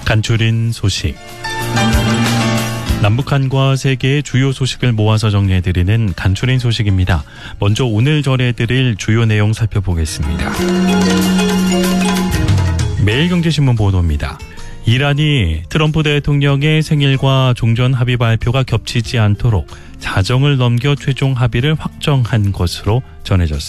간추린 소식. 남북한과 세계의 주요 소식을 모아서 정리해드리는 간추린 소식입니다. 먼저 오늘 전해드릴 주요 내용 살펴보겠습니다. 매일경제신문 보도입니다. 이란이 트럼프 대통령의 생일과 종전 합의 발표가 겹치지 않도록 자정을 넘겨 최종 합의를 확정한 것으로 전해졌습니다.